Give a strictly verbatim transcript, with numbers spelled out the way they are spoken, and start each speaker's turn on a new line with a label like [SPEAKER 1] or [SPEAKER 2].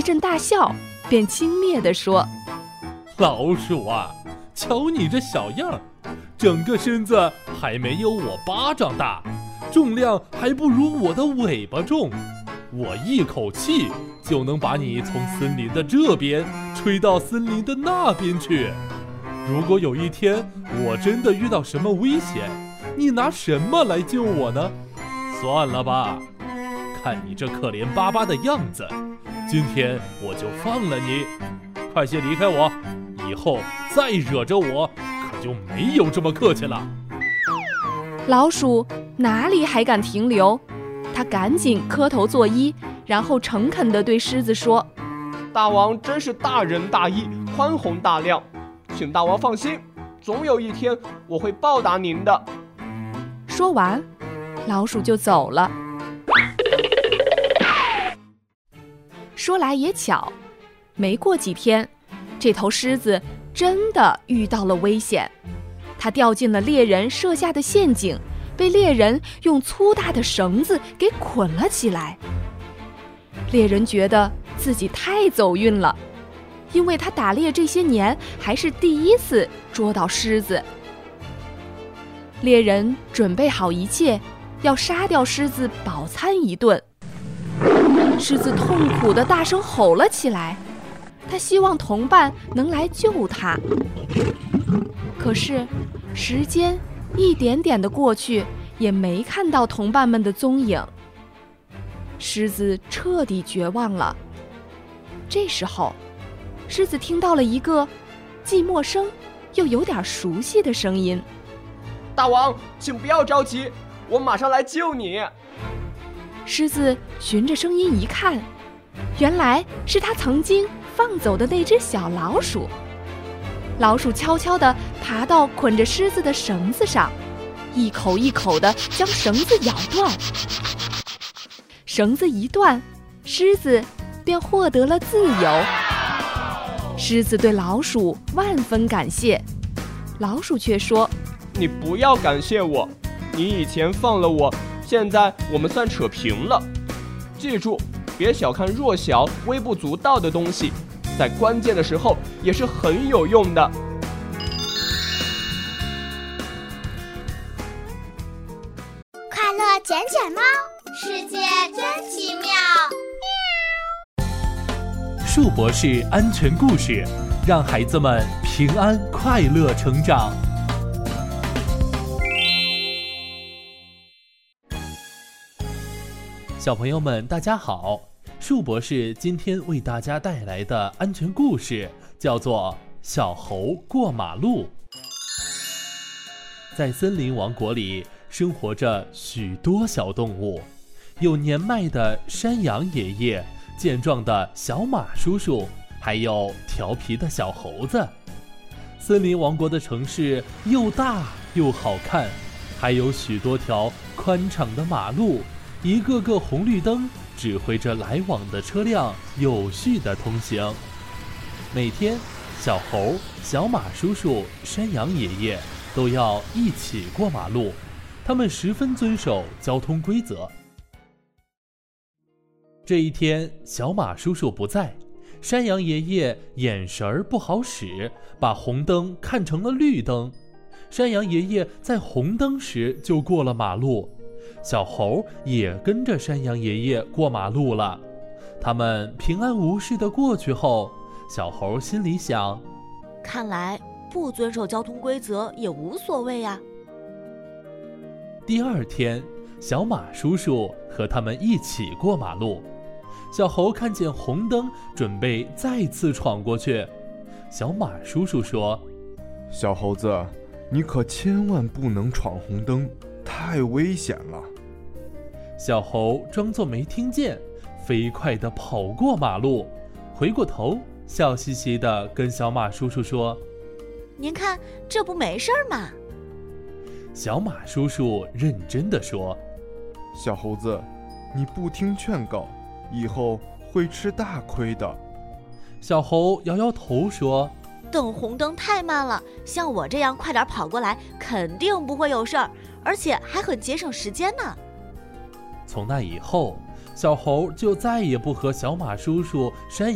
[SPEAKER 1] 阵大笑，便轻蔑地说：
[SPEAKER 2] 老鼠啊，瞧你这小样，整个身子还没有我巴掌大，重量还不如我的尾巴重，我一口气就能把你从森林的这边吹到森林的那边去。如果有一天我真的遇到什么危险，你拿什么来救我呢？算了吧，看你这可怜巴巴的样子，今天我就放了你，快些离开我，以后再惹着我可就没有这么客气了。
[SPEAKER 1] 老鼠哪里还敢停留，他赶紧磕头作揖，然后诚恳地对狮子说：
[SPEAKER 3] 大王真是大仁大义，宽宏大量，请大王放心，总有一天我会报答您的。
[SPEAKER 1] 说完，老鼠就走了。说来也巧，没过几天，这头狮子真的遇到了危险，它掉进了猎人设下的陷阱，被猎人用粗大的绳子给捆了起来。猎人觉得自己太走运了，因为他打猎这些年还是第一次捉到狮子。猎人准备好一切，要杀掉狮子饱餐一顿。狮子痛苦地大声吼了起来，他希望同伴能来救他。可是时间一点点地过去，也没看到同伴们的踪影。狮子彻底绝望了。这时候，狮子听到了一个既陌生又有点熟悉的声音：
[SPEAKER 3] 大王，请不要着急，我马上来救你。
[SPEAKER 1] 狮子循着声音一看，原来是他曾经放走的那只小老鼠。老鼠悄悄地爬到捆着狮子的绳子上，一口一口地将绳子咬断。绳子一断，狮子便获得了自由。狮子对老鼠万分感谢，老鼠却说：
[SPEAKER 3] 你不要感谢我，你以前放了我，现在我们算扯平了。记住，别小看弱小微不足道的东西，在关键的时候也是很有用的。
[SPEAKER 4] 快乐捡捡猫，世界真奇妙。
[SPEAKER 2] 树博士安全故事，让孩子们平安快乐成长。小朋友们大家好，树博士今天为大家带来的安全故事叫做小猴过马路。在森林王国里生活着许多小动物，有年迈的山羊爷爷，健壮的小马叔叔，还有调皮的小猴子。森林王国的城市又大又好看，还有许多条宽敞的马路，一个个红绿灯指挥着来往的车辆有序地通行。每天，小猴、小马叔叔、山羊爷爷都要一起过马路，他们十分遵守交通规则。这一天，小马叔叔不在，山羊爷爷眼神不好使，把红灯看成了绿灯。山羊爷爷在红灯时就过了马路，小猴也跟着山羊爷爷过马路了。他们平安无事地过去后，小猴心里想：
[SPEAKER 5] 看来不遵守交通规则也无所谓呀。
[SPEAKER 2] 第二天，小马叔叔和他们一起过马路。小猴看见红灯，准备再次闯过去。小马叔叔说：
[SPEAKER 6] 小猴子，你可千万不能闯红灯，太危险了。
[SPEAKER 2] 小猴装作没听见，飞快地跑过马路，回过头笑嘻嘻地跟小马叔叔说：
[SPEAKER 5] 您看，这不没事儿吗？
[SPEAKER 2] 小马叔叔认真地说：
[SPEAKER 6] 小猴子，你不听劝告，以后会吃大亏的。
[SPEAKER 2] 小猴摇摇头说：
[SPEAKER 5] 等红灯太慢了，像我这样快点跑过来，肯定不会有事儿，而且还很节省时间呢。
[SPEAKER 2] 从那以后，小猴就再也不和小马叔叔、山